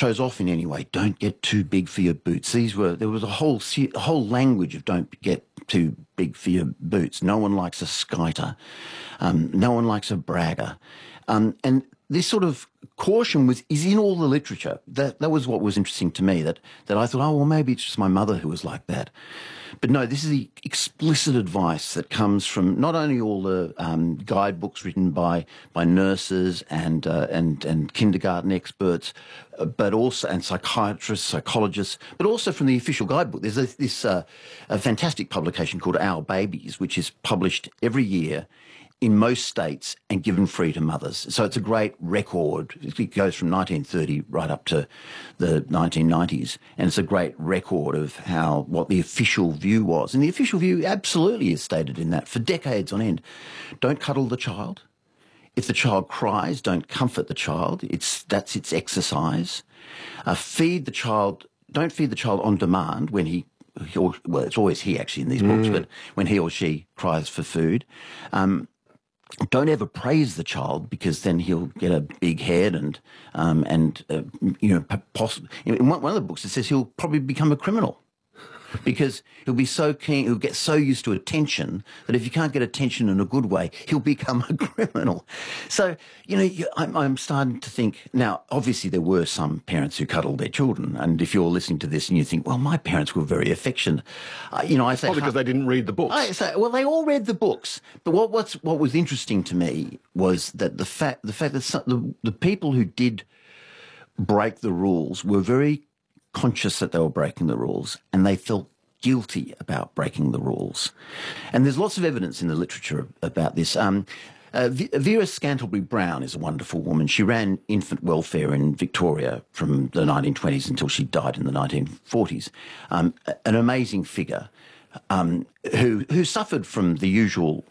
shows off in any way. Don't get too big for your boots. There was a whole language of don't get too big for your boots. No one likes a skiter. No one likes a bragger. And this sort of caution is in all the literature. That was what was interesting to me, that I thought, oh, well, maybe it's just my mother who was like that. But no, this is the explicit advice that comes from not only all the guidebooks written by nurses and kindergarten experts, but also and psychiatrists, psychologists, but also from the official guidebook. There's this a fantastic publication called Our Babies, which is published every year in most states and given free to mothers. So it's a great record. It goes from 1930 right up to the 1990s, and it's a great record of what the official view was. And the official view absolutely is stated in that for decades on end. Don't cuddle the child. If the child cries, don't comfort the child. That's its exercise. Feed the child. Don't feed the child on demand when it's always he actually in these books, but when he or she cries for food. Don't ever praise the child, because then he'll get a big head and possibly in one of the books it says he'll probably become a criminal, because he'll be so keen, he'll get so used to attention that if you can't get attention in a good way, he'll become a criminal. So, I'm starting to think, now, obviously there were some parents who cuddled their children, and if you're listening to this and you think, well, my parents were very affectionate, I say... Probably because they didn't read the books. I say, well, they all read the books, but what was interesting to me was that the fact that the people who did break the rules were very conscious that they were breaking the rules, and they felt guilty about breaking the rules. And there's lots of evidence in the literature about this. Vera Scantlebury-Brown is a wonderful woman. She ran infant welfare in Victoria from the 1920s until she died in the 1940s. An amazing figure who suffered from the usual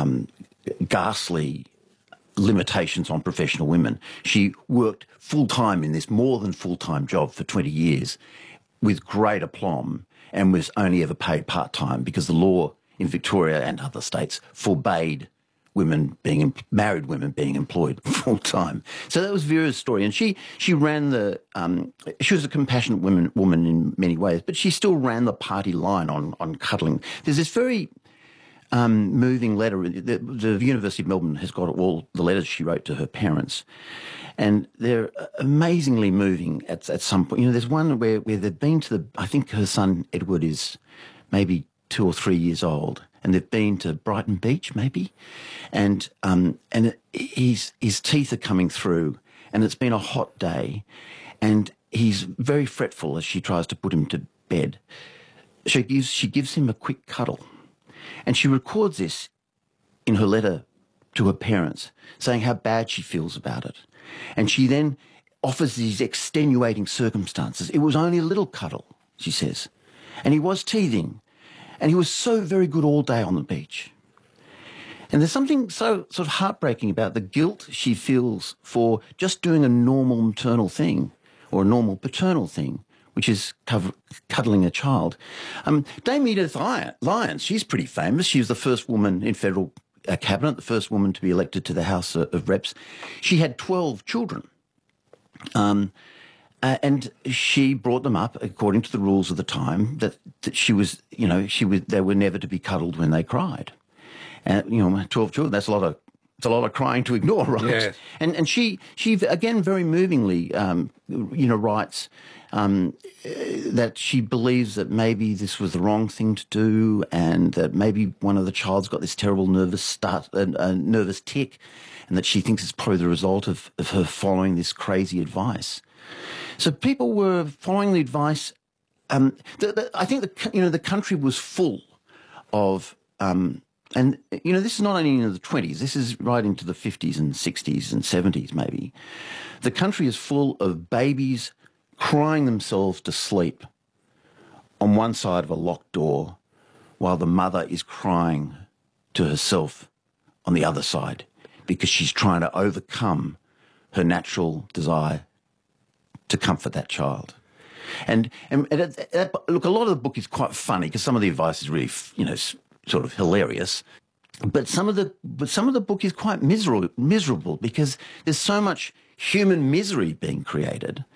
ghastly limitations on professional women. She worked full-time in this more than full-time job for 20 years with great aplomb, and was only ever paid part-time because the law in Victoria and other states forbade married women being employed full-time. So that was Vera's story. And she ran she was a compassionate woman in many ways, but she still ran the party line on cuddling. There's this very moving letter. The University of Melbourne has got all the letters she wrote to her parents, and they're amazingly moving at some point. There's one where they've been to I think her son Edward is maybe 2 or 3 years old, and they've been to Brighton Beach maybe, and his teeth are coming through, and it's been a hot day, and he's very fretful as she tries to put him to bed. She gives him a quick cuddle. And she records this in her letter to her parents, saying how bad she feels about it. And she then offers these extenuating circumstances. It was only a little cuddle, she says. And he was teething. And he was so very good all day on the beach. And there's something so sort of heartbreaking about the guilt she feels for just doing a normal maternal thing or a normal paternal thing, which is cuddling a child. Dame Edith Lyons, she's pretty famous. She was the first woman in federal cabinet, the first woman to be elected to the House of Reps. She had 12 children. And she brought them up according to the rules of the time that they were never to be cuddled when they cried. And 12 children, that's a lot of crying to ignore, right? Yes. And she again very movingly writes that she believes that maybe this was the wrong thing to do, and that maybe one of the child's got this terrible nervous tick, and that she thinks it's probably the result of her following this crazy advice. So people were following the advice. I think the country was full of. And, this is not only in the 20s, this is right into the 50s and 60s and 70s maybe. The country is full of babies crying themselves to sleep on one side of a locked door while the mother is crying to herself on the other side because she's trying to overcome her natural desire to comfort that child. And look, a lot of the book is quite funny because some of the advice is really, sort of hilarious, but some of the book is quite miserable because there's so much human misery being created